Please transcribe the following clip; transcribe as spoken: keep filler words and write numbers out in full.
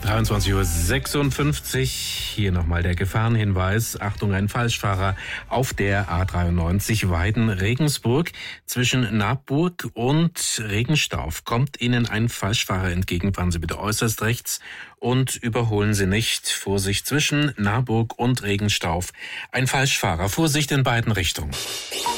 dreiundzwanzig Uhr sechsundfünfzig. Hier nochmal der Gefahrenhinweis. Achtung, ein Falschfahrer auf der A dreiundneunzig Weiden-Regensburg. Zwischen Nabburg und Regenstauf kommt Ihnen ein Falschfahrer entgegen. Fahren Sie bitte äußerst rechts und überholen Sie nicht. Vorsicht, zwischen Nabburg und Regenstauf ein Falschfahrer. Vorsicht in beiden Richtungen.